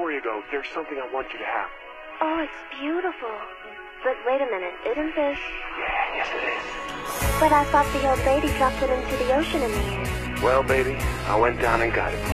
before you go, there's something I want you to have. Oh, it's beautiful. But wait a minute, isn't this... Yeah, yes it is. But I thought the old lady dropped it into the ocean in the end. Well, baby, I went down and got it.